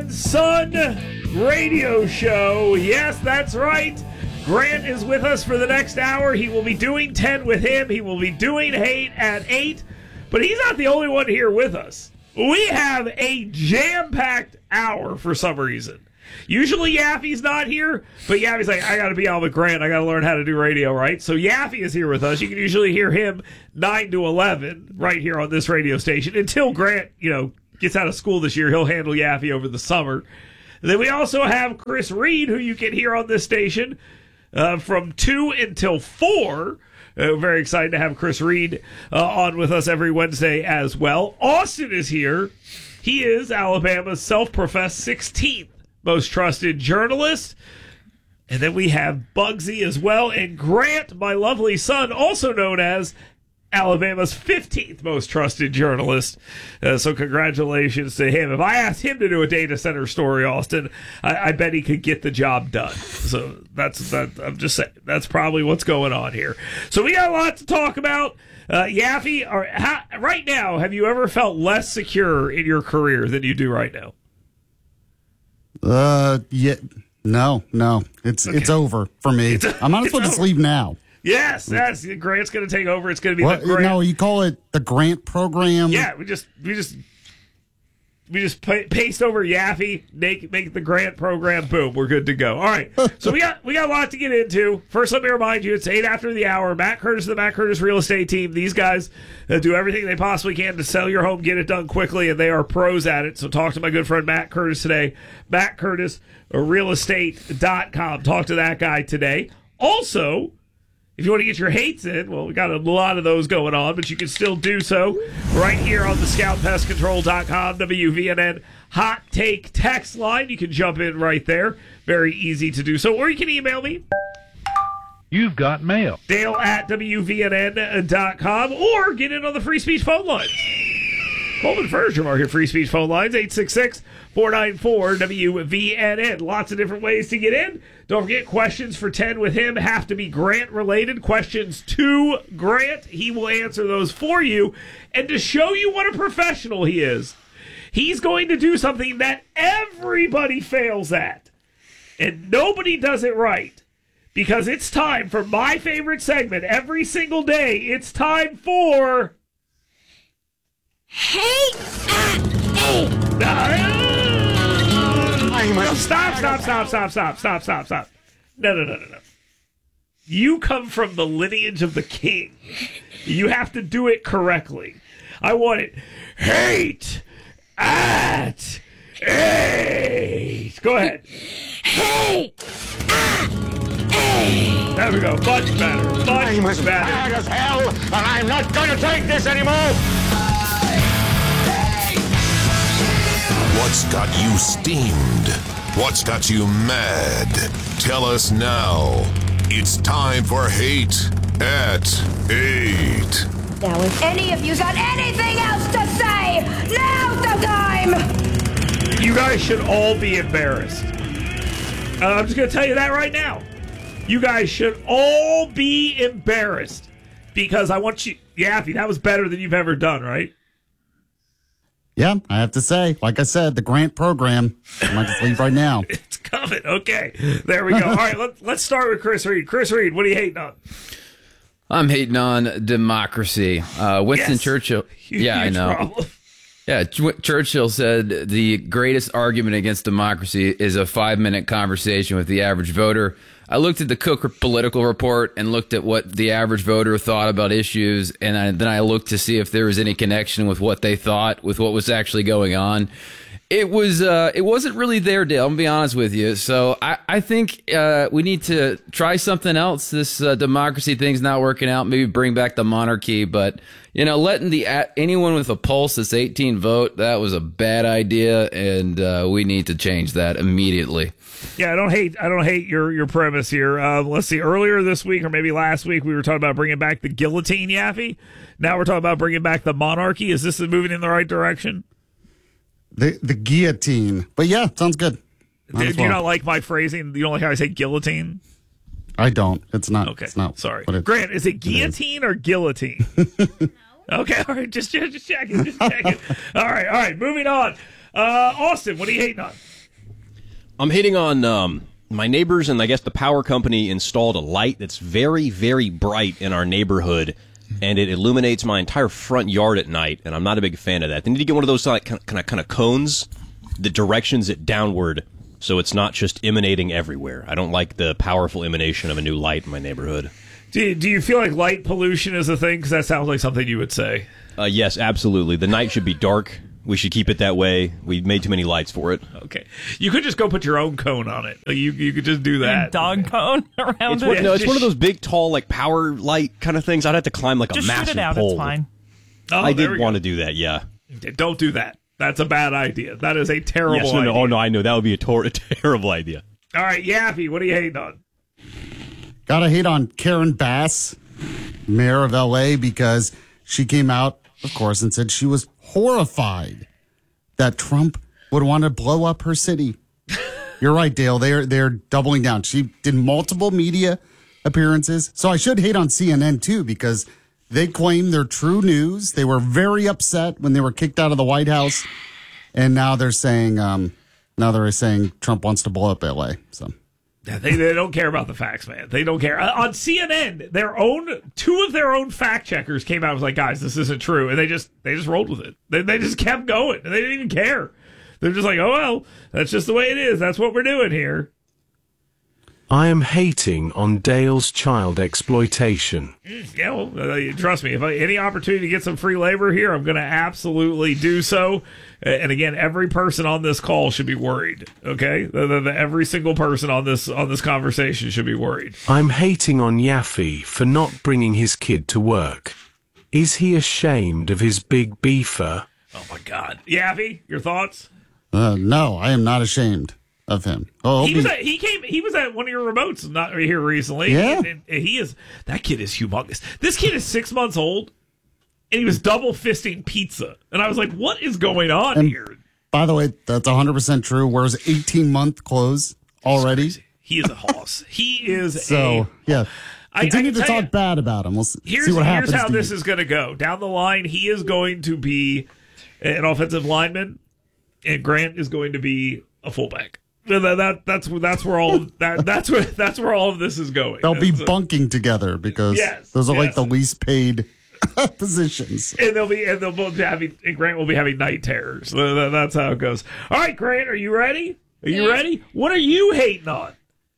and Son radio show. Yes, that's right. Grant is with us for the next hour. He will be doing 10 with him. He will be doing Hate at 8. But he's not the only one here with us. We have a jam-packed hour for some reason. Usually Yaffe's not here, but Yaffe's like, I got to be on with Grant. I got to learn how to do radio, right? So Yaffe is here with us. You can usually hear him 9 to 11 right here on this radio station. Until Grant, gets out of school this year, he'll handle Yaffe over the summer. And then we also have Chris Reed, who you can hear on this station from 2 until 4. Very excited to have Chris Reed on with us every Wednesday as well. Austin is here. He is Alabama's self-professed 16th most trusted journalist. And then we have Bugsy as well. And Grant, my lovely son, also known as Alabama's 15th most trusted journalist. So congratulations to him. If I asked him to do a data center story, Austin, I bet he could get the job done. So I'm just saying, that's probably what's going on here. So we got a lot to talk about. Yaffe, right now, have you ever felt less secure in your career than you do right now? Yeah, no. It's over for me. I might as well just leave now. Yes. Grant's going to take over. It's going to be the Grant. No, you call it the Grant program. Yeah, we just paste over Yaffe, make the Grant program. Boom, we're good to go. All right, so we got a lot to get into. First, let me remind you, it's 8 after the hour. Matt Curtis of the Matt Curtis Real Estate Team. These guys do everything they possibly can to sell your home, get it done quickly, and they are pros at it. So talk to my good friend Matt Curtis today. Matt Curtis, realestate.com. Talk to that guy today. Also, if you want to get your hates in, well, we got a lot of those going on, but you can still do so right here on the scoutpestcontrol.com WVNN Hot Take text line. You can jump in right there. Very easy to do so. Or you can email me. You've got mail. Dale at WVNN.com. Or get in on the free speech phone line. Coleman Furniture Market free speech phone lines, 866-494-WVNN. Lots of different ways to get in. Don't forget, questions for 10 with him have to be Grant-related. Questions to Grant, he will answer those for you. And to show you what a professional he is, he's going to do something that everybody fails at. And nobody does it right. Because it's time for my favorite segment every single day. It's time for... Hate at 8. Stop. No. You come from the lineage of the king. You have to do it correctly. I want it. Hate at 8. Go ahead. Hate at 8. There we go. Much better. I'm as mad as hell, and I'm not going to take this anymore. What's got you steamed? What's got you mad? Tell us now. It's time for Hate at 8. Now, if any of you got anything else to say, now's the time! You guys should all be embarrassed. I'm just going to tell you that right now. You guys should all be embarrassed. Because I want you... Yaffe, that was better than you've ever done, right? Yeah, I have to say, like I said, the Grant program. I might just leave right now. It's coming. Okay, there we go. All right, let's start with Chris Reed. Chris Reed, what are you hating on? I'm hating on democracy. Winston Churchill. Yeah, I know. Problem. Yeah, Churchill said the greatest argument against democracy is a 5-minute conversation with the average voter. I looked at the Cook Political Report and looked at what the average voter thought about issues, and then I looked to see if there was any connection with what they thought with what was actually going on. It wasn't really there, Dale. I'm gonna be honest with you. So I think we need to try something else. This democracy thing's not working out. Maybe bring back the monarchy, but letting anyone with a pulse that's 18 vote, that was a bad idea, and we need to change that immediately. Yeah, I don't hate your premise here. Let's see. Earlier this week, or maybe last week, we were talking about bringing back the guillotine, Yaffe. Now we're talking about bringing back the monarchy. Is this moving in the right direction? The guillotine. But yeah, sounds good. Do you not like my phrasing? You don't like how I say guillotine? I don't. It's not. Okay. It's not. Sorry. Grant, is it guillotine or guillotine? Okay. All right. Just checking. All right. Moving on. Austin, what are you hating on? I'm hitting on my neighbors, and I guess the power company installed a light that's very, very bright in our neighborhood, and it illuminates my entire front yard at night, and I'm not a big fan of that. They need to get one of those like kind of cones that directions it downward so it's not just emanating everywhere. I don't like the powerful emanation of a new light in my neighborhood. Do you feel like light pollution is a thing? Because that sounds like something you would say. Yes, absolutely. The night should be dark. We should keep it that way. We made too many lights for it. Okay. You could just go put your own cone on it. Like, you could just do that. Dog cone around it. No, it's one of those big, tall, like power light kind of things. I'd have to climb like just a massive shoot it out, pole. It's fine. Oh, I did want to do that, yeah. Don't do that. That's a bad idea. That is a terrible idea. Oh, no, I know. That would be a terrible idea. All right, Yappy, what are you hating on? Gotta hate on Karen Bass, mayor of L.A., because she came out, of course, and said she was horrified that Trump would want to blow up her city. You're right, Dale. They're doubling down. She did multiple media appearances. So I should hate on CNN, too, because they claim they're true news. They were very upset when they were kicked out of the White House. And now they're saying Trump wants to blow up L.A. So They don't care about the facts, man. They don't care. On CNN, two of their own fact checkers came out and was like, guys, this isn't true. And they just rolled with it. They just kept going. They didn't even care. They're just like, oh, well, that's just the way it is. That's what we're doing here. I am hating on Dale's child exploitation. Yeah, well, trust me, if any opportunity to get some free labor here, I'm going to absolutely do so. And again, every person on this call should be worried. Okay, every single person on this conversation should be worried. I'm hating on Yaffee for not bringing his kid to work. Is he ashamed of his big beefer? Oh my God, Yaffee, your thoughts? No, I am not ashamed of him. Oh, he was at one of your remotes not here recently. Yeah, and that kid is humongous. This kid is 6 months old, and he was double fisting pizza, and I was like, "What is going on here?" By the way, that's 100% true. Wears 18-month clothes already. He is a hoss. He is yeah. Continue to talk bad about him. We'll see what happens. Here's how this is going to go. Down the line, he is going to be an offensive lineman, and Grant is going to be a fullback. That's where all of this is going. They'll be bunking together because those are like the least paid positions. And they'll both be having, and Grant will be having night terrors. That's how it goes. All right, Grant, are you ready? Are you ready? What are you hating on?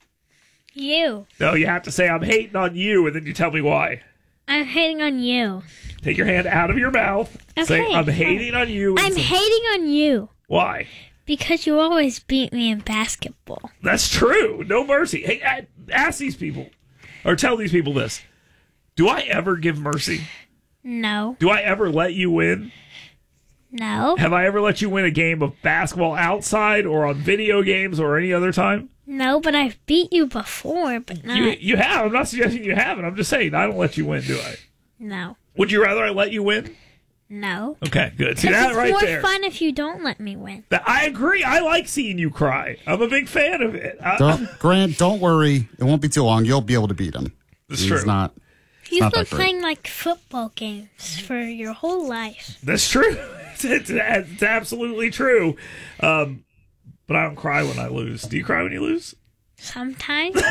You. No, you have to say I'm hating on you, and then you tell me why. I'm hating on you. Take your hand out of your mouth. Okay, say I'm hating on you. I'm hating on you. Why? Because you always beat me in basketball. That's true. No mercy. Hey, ask these people, or tell these people this. Do I ever give mercy? No. Do I ever let you win? No. Have I ever let you win a game of basketball outside or on video games or any other time? No, but I've beat you before, but not. You have. I'm not suggesting you haven't. I'm just saying I don't let you win, do I? No. Would you rather I let you win? No. Okay, good. See that right there? It's more fun if you don't let me win. I agree. I like seeing you cry. I'm a big fan of it. Grant, don't worry. It won't be too long. You'll be able to beat him. That's true. You've been playing like football games for your whole life. That's true. It's absolutely true. But I don't cry when I lose. Do you cry when you lose? Sometimes.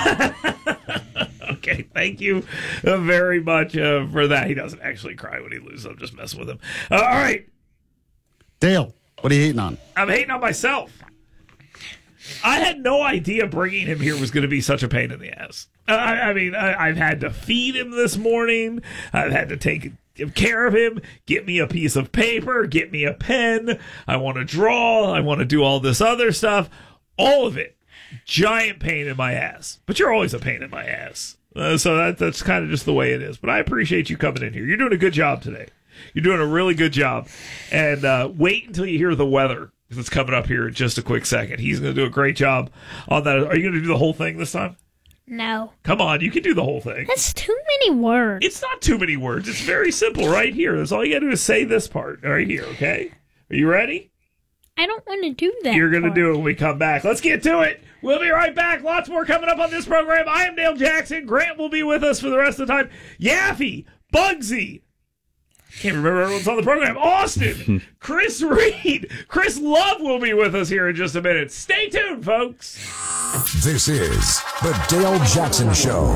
Okay, thank you very much for that. He doesn't actually cry when he loses. I'm just messing with him. All right. Dale, what are you hating on? I'm hating on myself. I had no idea bringing him here was going to be such a pain in the ass. I mean, I've had to feed him this morning. I've had to take care of him, get me a piece of paper, get me a pen. I want to draw. I want to do all this other stuff. All of it. Giant pain in my ass. But you're always a pain in my ass. So that's kind of just the way it is. But I appreciate you coming in here. You're doing a good job today. You're doing a really good job. And wait until you hear the weather, because it's coming up here in just a quick second. He's going to do a great job on that. Are you going to do the whole thing this time? No. Come on, you can do the whole thing. That's too many words. It's not too many words. It's very simple right here. That's all you got to do is say this part right here, okay? Are you ready? I don't want to do that. You're going to do it when we come back. Let's get to it. We'll be right back. Lots more coming up on this program. I am Dale Jackson. Grant will be with us for the rest of the time. Yaffee, Bugsy, Can't remember everyone's on the program. Austin, Chris Reed, Chris Love will be with us here in just a minute. Stay tuned, folks. This is the Dale Jackson Show.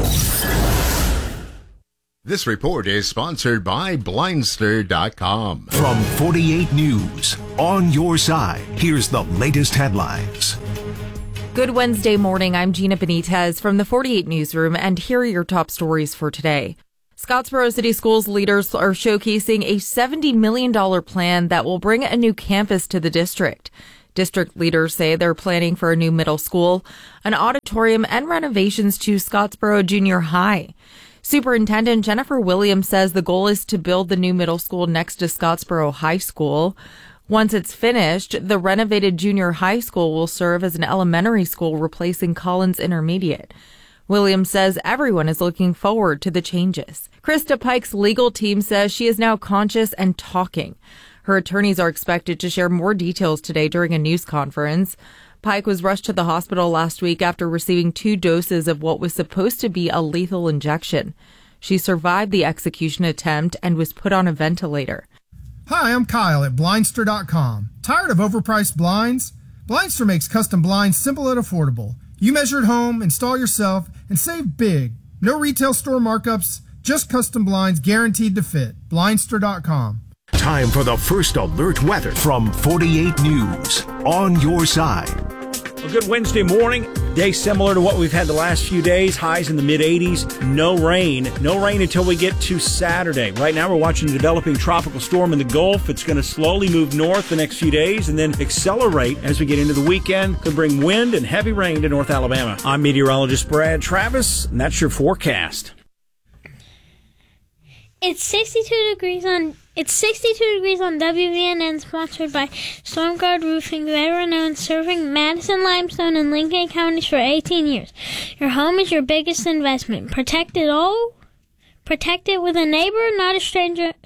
This report is sponsored by Blindster.com. From 48 News, on your side, here's the latest headlines. Good Wednesday morning. I'm Gina Benitez from the 48 Newsroom, and here are your top stories for today. Scottsboro City Schools leaders are showcasing a $70 million plan that will bring a new campus to the district. District leaders say they're planning for a new middle school, an auditorium, and renovations to Scottsboro Junior High. Superintendent Jennifer Williams says the goal is to build the new middle school next to Scottsboro High School. Once it's finished, the renovated junior high school will serve as an elementary school, replacing Collins Intermediate. Williams says everyone is looking forward to the changes. Krista Pike's legal team says she is now conscious and talking. Her attorneys are expected to share more details today during a news conference. Pike was rushed to the hospital last week after receiving 2 doses of what was supposed to be a lethal injection. She survived the execution attempt and was put on a ventilator. Hi, I'm Kyle at Blindster.com. Tired of overpriced blinds? Blindster makes custom blinds simple and affordable. You measure at home, install yourself, and save big. No retail store markups, just custom blinds guaranteed to fit. Blindster.com. Time for the first alert weather from 48 News, on your side. A good Wednesday morning. Day similar to what we've had the last few days. Highs in the mid-80s. No rain. No rain until we get to Saturday. Right now we're watching a developing tropical storm in the Gulf. It's going to slowly move north the next few days and then accelerate as we get into the weekend. Could bring wind and heavy rain to North Alabama. I'm meteorologist Brad Travis, and that's your forecast. It's 62 degrees on WVNN, sponsored by Stormguard Roofing, veteran-owned, serving Madison, Limestone, and Lincoln counties for 18 years. Your home is your biggest investment. Protect it all. Protect it with a neighbor, not a stranger.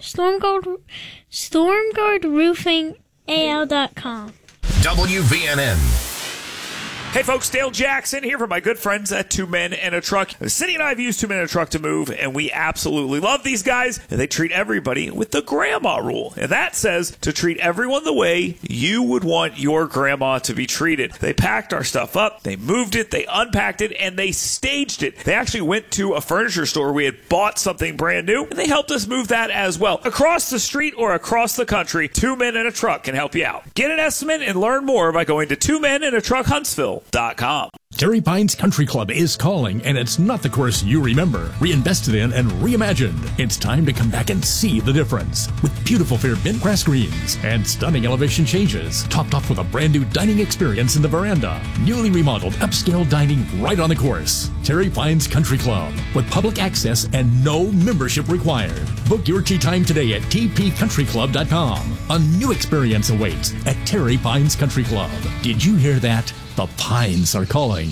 StormguardRoofingAL.com. WVNN. Hey folks, Dale Jackson here from my good friends at Two Men and a Truck. Cindy and I have used Two Men and a Truck to move, and we absolutely love these guys. And they treat everybody with the grandma rule. And that says to treat everyone the way you would want your grandma to be treated. They packed our stuff up, they moved it, they unpacked it, and they staged it. They actually went to a furniture store. We had bought something brand new, and they helped us move that as well. Across the street or across the country, Two Men and a Truck can help you out. Get an estimate and learn more by going to twomenandatruckhuntsville.com. Terry Pines Country Club is calling, and it's not the course you remember. Reinvested in and reimagined. It's time to come back and see the difference. With beautiful fair bent grass greens and stunning elevation changes, topped off with a brand new dining experience in the veranda. Newly remodeled upscale dining right on the course. Terry Pines Country Club, with public access and no membership required. Book your tea time today at tpcountryclub.com. A new experience awaits at Terry Pines Country Club. Did you hear that? The Pines are calling.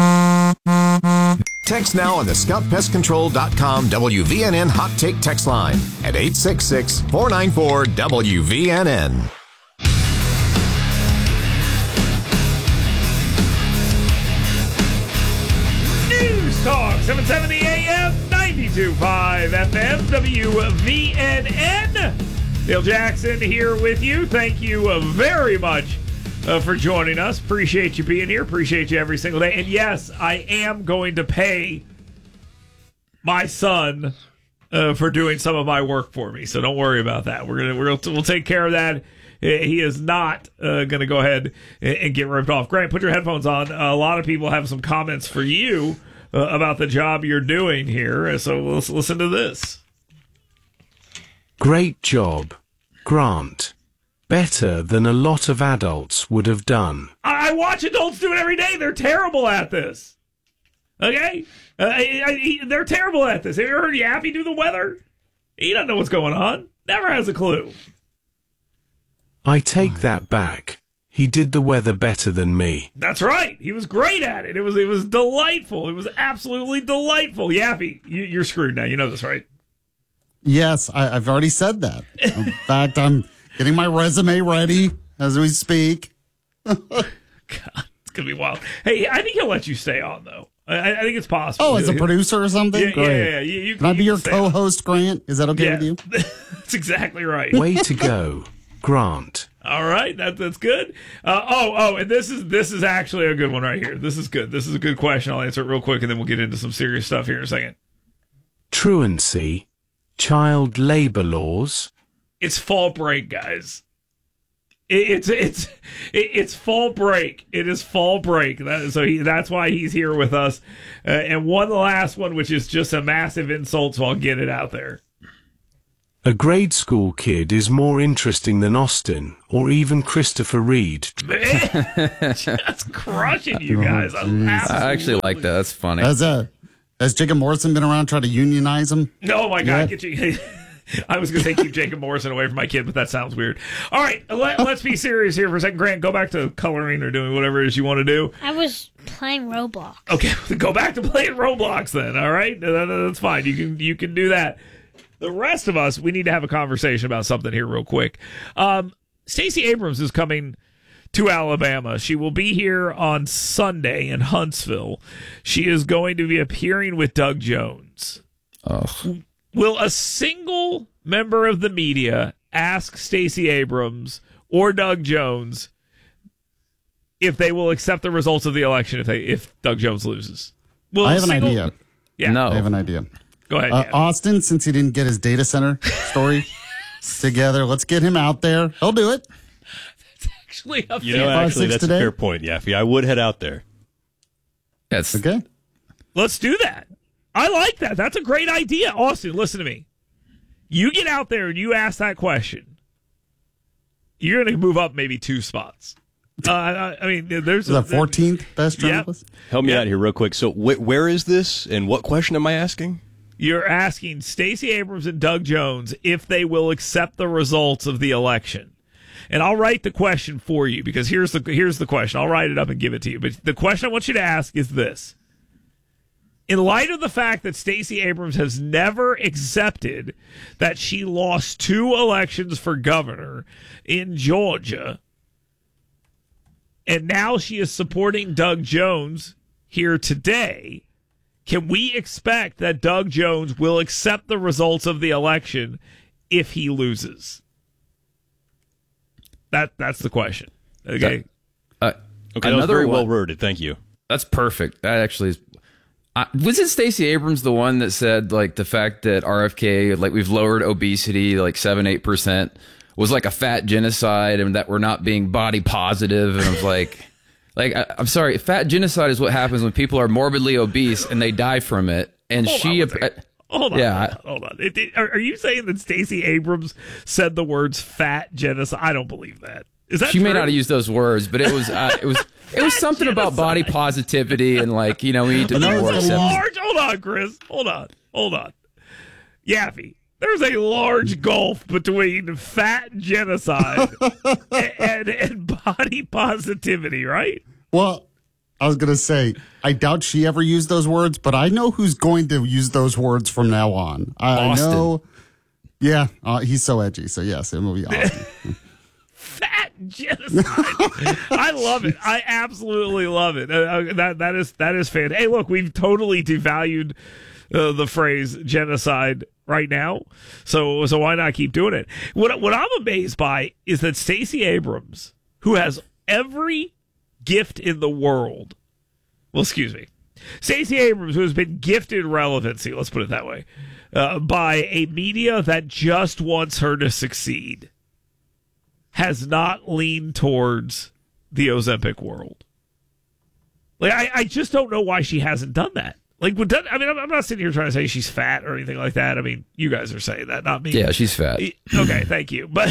Text now on the ScoutPestControl.com WVNN Hot Take text line at 866-494-WVNN. News Talk, 770 AM, 92.5 FM, WVNN. Dale Jackson here with you. Thank you very much for joining us. Appreciate you being here. Appreciate you every single day. And yes, I am going to pay my son for doing some of my work for me. So don't worry about that. We'll take care of that. He is not going to go ahead and get ripped off. Grant, put your headphones on. A lot of people have some comments for you about the job you're doing here. So let's listen to this. Great job, Grant. Better than a lot of adults would have done. I watch adults do it every day. They're terrible at this. Okay? They're terrible at this. Have you ever heard Yappy do the weather? He doesn't know what's going on. Never has a clue. I take that back. He did the weather better than me. That's right. He was great at it. It was delightful. It was absolutely delightful. Yappy, you're screwed now. You know this, right? Yes, I've already said that. In fact, I'm getting my resume ready as we speak. God, it's going to be wild. Hey, I think he'll let you stay on, though. I think it's possible. Oh, as a producer or something? Yeah, Great. yeah. Can I be your co-host, Grant? Is that okay with you? That's exactly right. Way to go, Grant. All right, that's good. And this is actually a good one right here. This is good. This is a good question. I'll answer it real quick, and then we'll get into some serious stuff here in a second. Truancy, child labor laws. It's fall break, guys. It's fall break. It is fall break. That's why he's here with us. And one last one, which is just a massive insult, so I'll get it out there. A grade school kid is more interesting than Austin or even Christopher Reed. Just crushing you guys. I actually like that. That's funny. Has Jacob Morrison been around trying to unionize him? Oh my God! Get you. I was going to say keep Jacob Morrison away from my kid, but that sounds weird. All right, let's be serious here for a second. Grant, go back to coloring or doing whatever it is you want to do. I was playing Roblox. Okay, go back to playing Roblox then. All right, that's fine. You can do that. The rest of us, we need to have a conversation about something here real quick. Stacey Abrams is coming to Alabama. She will be here on Sunday in Huntsville. She is going to be appearing with Doug Jones. Oh. Will a single member of the media ask Stacey Abrams or Doug Jones if they will accept the results of the election if Doug Jones loses? I have an idea. Yeah. No. I have an idea. Go ahead. Austin, since he didn't get his data center story together, let's get him out there. He'll do it. That's actually a that's a fair point, Yaffe. I would head out there. Yes. Okay. Let's do that. I like that. That's a great idea. Austin, listen to me. You get out there and you ask that question. You're going to move up maybe 2 spots. I mean, there's the 14th best journalist. Help me out here real quick. So where is this and what question am I asking? You're asking Stacey Abrams and Doug Jones if they will accept the results of the election. And I'll write the question for you because here's the question. I'll write it up and give it to you. But the question I want you to ask is this. In light of the fact that Stacey Abrams has never accepted that she lost 2 elections for governor in Georgia, and now she is supporting Doug Jones here today, can we expect that Doug Jones will accept the results of the election if he loses? That's the question. Okay. Okay, that was very well worded. Thank you. That's perfect. That actually is. Wasn't Stacey Abrams the one that said like the fact that RFK, like we've lowered obesity like 7-8%, was like a fat genocide, and that we're not being body positive? And I was like I'm sorry, fat genocide is what happens when people are morbidly obese and they die from it. And Hold on. Are you saying that Stacey Abrams said the words "fat genocide"? I don't believe that. Is that she true? may not have used those words, but it was something about body positivity and like we need to be more large. Hold on, Chris. Hold on. Yaffe, there's a large gulf between fat genocide and body positivity, right? Well, I was going to say, I doubt she ever used those words, but I know who's going to use those words from now on. I know. Yeah, he's so edgy. So, yes, it will be Austin. Fat genocide. I love it. I absolutely love it. That is fantastic. Hey, look, we've totally devalued the phrase genocide right now. So why not keep doing it? What I'm amazed by is that Stacey Abrams, who has every gift in the world, Stacey Abrams, who has been gifted relevancy, let's put it that way, by a media that just wants her to succeed, has not leaned towards the Ozempic world. Like, I just don't know why she hasn't done that. Like, I'm not sitting here trying to say she's fat or anything like that. I mean, you guys are saying that, not me. Yeah, she's fat. Okay, thank you. But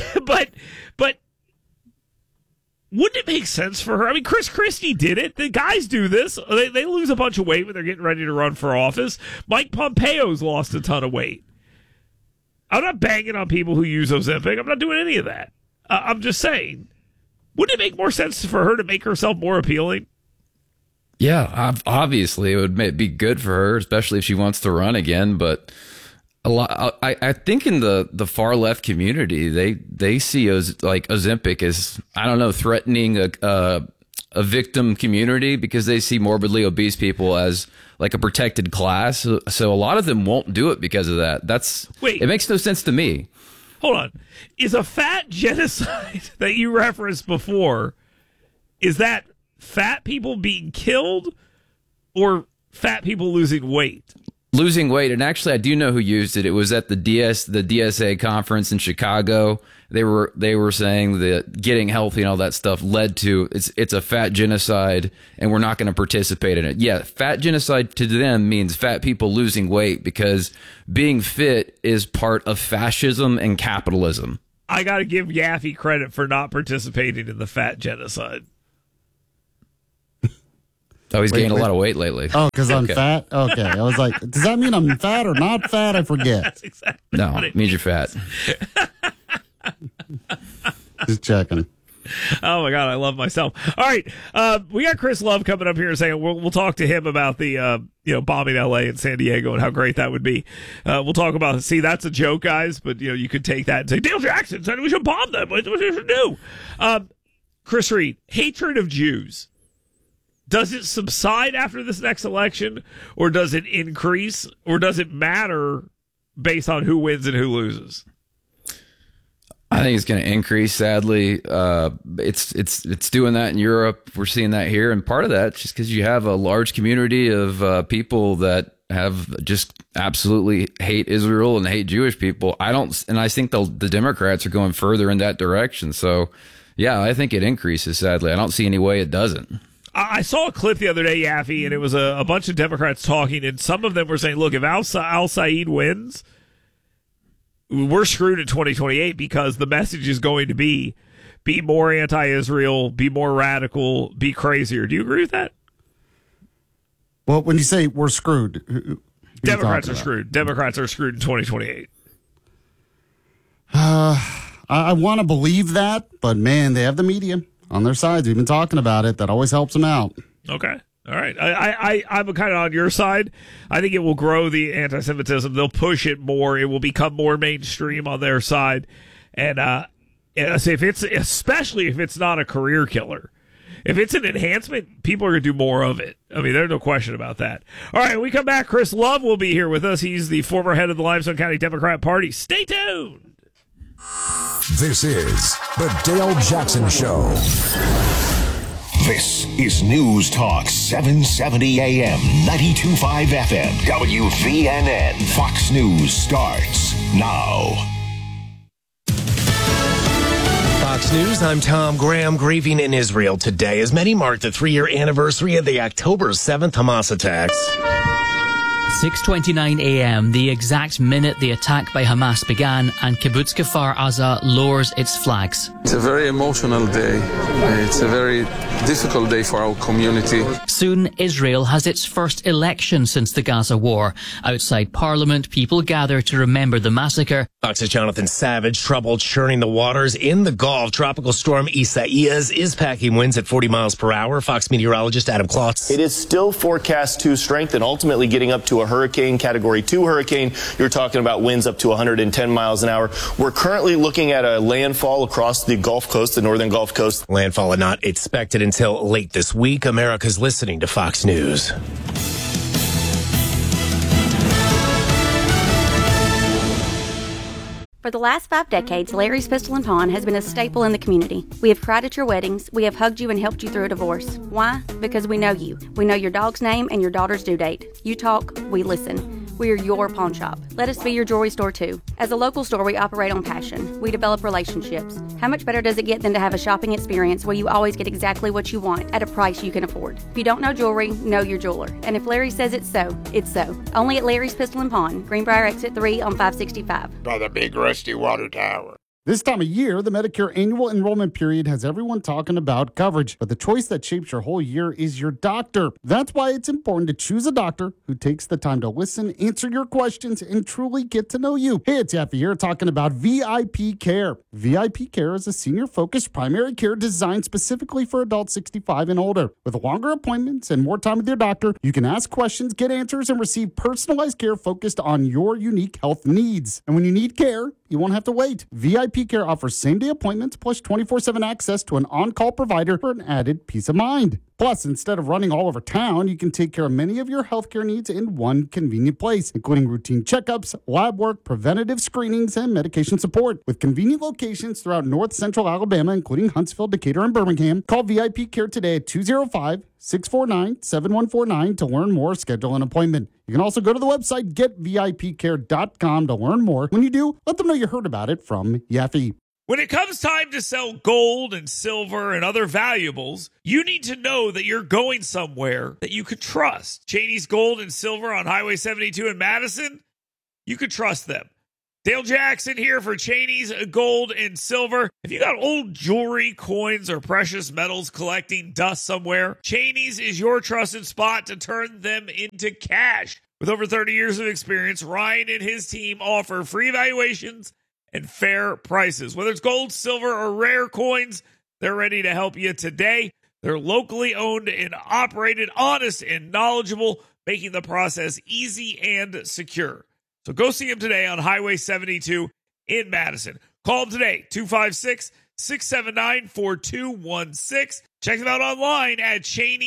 wouldn't it make sense for her? I mean, Chris Christie did it. The guys do this. They lose a bunch of weight when they're getting ready to run for office. Mike Pompeo's lost a ton of weight. I'm not banging on people who use Ozempic. I'm not doing any of that. I'm just saying, wouldn't it make more sense for her to make herself more appealing? Yeah, obviously it would be good for her, especially if she wants to run again. But I think in the far left community, they see Ozempic as, I don't know, threatening a victim community because they see morbidly obese people as like a protected class. So a lot of them won't do it because of that. It makes no sense to me. hold on. Is a fat genocide that you referenced before, is that fat people being killed or fat people losing weight? Losing weight, and actually I do know who used it. It was at the DSA conference in Chicago. They were saying that getting healthy and all that stuff led to it's a fat genocide, and we're not going to participate in it. Yeah, fat genocide to them means fat people losing weight because being fit is part of fascism and capitalism. I got to give Yaffe credit for not participating in the fat genocide. Oh, he's gained a lot of weight lately. Oh, because I'm fat? Okay. I was like, does that mean I'm fat or not fat? I forget. That's exactly No, what it means you're fat. Just checking. Oh, my God. I love myself. All right. We got Chris Love coming up here and saying we'll talk to him about the bombing L.A. and San Diego and how great that would be. We'll talk about, see, that's a joke, guys, but you could take that and say, Dale Jackson said we should bomb them. What we should do? Chris Reed, hatred of Jews. Does it subside after this next election, or does it increase, or does it matter based on who wins and who loses? I think it's going to increase. Sadly, it's doing that in Europe. We're seeing that here, and part of that just because you have a large community of people that have just absolutely hate Israel and hate Jewish people. I think the Democrats are going further in that direction. So, yeah, I think it increases. Sadly, I don't see any way it doesn't. I saw a clip the other day, Yaffe, and it was a bunch of Democrats talking, and some of them were saying, look, if al-Said wins, we're screwed in 2028 because the message is going to be more anti-Israel, be more radical, be crazier. Do you agree with that? Well, when you say we're screwed, Democrats are screwed. Democrats are screwed in 2028. I want to believe that, but, man, they have the media on their sides. We've been talking about it. That always helps them out. Okay. All right. I'm kind of on your side. I think it will grow the anti-Semitism. They'll push it more. It will become more mainstream on their side. And especially if it's not a career killer. If it's an enhancement, people are going to do more of it. I mean, there's no question about that. All right, when we come back, Chris Love will be here with us. He's the former head of the Limestone County Democrat Party. Stay tuned. This is the Dale Jackson Show. This is News Talk 770 AM, 92.5 FM, WVNN. Fox News starts now. Fox News, I'm Tom Graham. Grieving in Israel today as many mark the 3-year anniversary of the October 7th Hamas attacks. 6:29 a.m., the exact minute the attack by Hamas began, and Kibbutz Kfar Aza lowers its flags. It's a very emotional day. It's a very difficult day for our community. Soon, Israel has its first election since the Gaza war. Outside Parliament, people gather to remember the massacre. Fox's Jonathan Savage, trouble churning the waters in the Gulf. Tropical storm Isaias is packing winds at 40 miles per hour. Fox meteorologist Adam Klotz. It is still forecast to strengthen, ultimately getting up to a hurricane, Category 2 hurricane. You're talking about winds up to 110 miles an hour. We're currently looking at a landfall across the Gulf Coast, the northern Gulf Coast. Landfall not expected until late this week. America's listening to Fox News. For the last 5 decades, Larry's Pistol and Pawn has been a staple in the community. We have cried at your weddings. We have hugged you and helped you through a divorce. Why? Because we know you. We know your dog's name and your daughter's due date. You talk, we listen. We are your pawn shop. Let us be your jewelry store too. As a local store, we operate on passion. We develop relationships. How much better does it get than to have a shopping experience where you always get exactly what you want at a price you can afford? If you don't know jewelry, know your jeweler. And if Larry says it's so, it's so. Only at Larry's Pistol and Pawn, Greenbrier Exit 3 on 565. By the big rusty water tower. This time of year, the Medicare annual enrollment period has everyone talking about coverage, but the choice that shapes your whole year is your doctor. That's why it's important to choose a doctor who takes the time to listen, answer your questions, and truly get to know you. Hey, it's Yaffe here talking about VIP Care. VIP Care is a senior-focused primary care designed specifically for adults 65 and older. With longer appointments and more time with your doctor, you can ask questions, get answers, and receive personalized care focused on your unique health needs. And when you need care, you won't have to wait. VIP VIP Care offers same-day appointments plus 24/7 access to an on-call provider for an added peace of mind. Plus, instead of running all over town, you can take care of many of your healthcare needs in one convenient place, including routine checkups, lab work, preventative screenings, and medication support. With convenient locations throughout North Central Alabama, including Huntsville, Decatur, and Birmingham, call VIP Care today at 205-649-7149 to learn more or schedule an appointment. You can also go to the website getvipcare.com to learn more. When you do, let them know you heard about it from Yaffe. When it comes time to sell gold and silver and other valuables, you need to know that you're going somewhere that you could trust. Cheney's Gold and Silver on Highway 72 in Madison, you could trust them. Dale Jackson here for Cheney's Gold and Silver. If you got old jewelry, coins, or precious metals collecting dust somewhere, Cheney's is your trusted spot to turn them into cash. With over 30 years of experience, Ryan and his team offer free evaluations and fair prices. Whether it's gold, silver, or rare coins, they're ready to help you today. They're locally owned and operated, honest and knowledgeable, making the process easy and secure. So go see them today on Highway 72 in Madison. Call them today, 256-679-4216. Check them out online at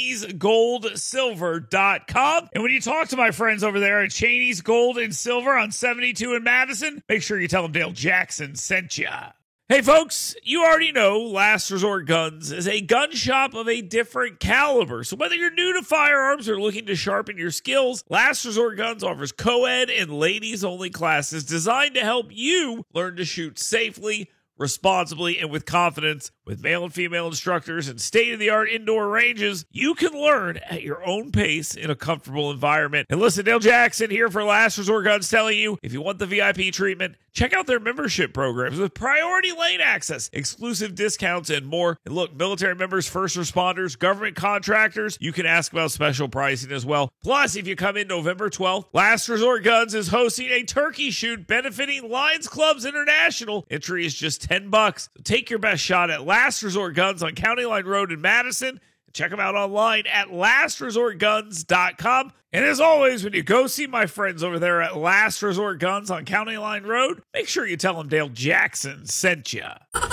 Cheney'sGoldSilver.com. And when you talk to my friends over there at Cheney's Gold and Silver on 72 in Madison, make sure you tell them Dale Jackson sent you. Hey folks, you already know Last Resort Guns is a gun shop of a different caliber. So whether you're new to firearms or looking to sharpen your skills, Last Resort Guns offers co-ed and ladies-only classes designed to help you learn to shoot safely, responsibly, and with confidence. With male and female instructors and state-of-the-art indoor ranges, you can learn at your own pace in a comfortable environment. And listen, Dale Jackson here for Last Resort Guns telling you, if you want the VIP treatment, check out their membership programs with priority lane access, exclusive discounts, and more. And look, military members, first responders, government contractors, you can ask about special pricing as well. Plus, if you come in November 12th, Last Resort Guns is hosting a turkey shoot benefiting Lions Clubs International. Entry is just $10. So take your best shot at Last Resort Guns on County Line Road in Madison. Check them out online at lastresortguns.com. And as always, when you go see my friends over there at Last Resort Guns on County Line Road, make sure you tell them Dale Jackson sent you.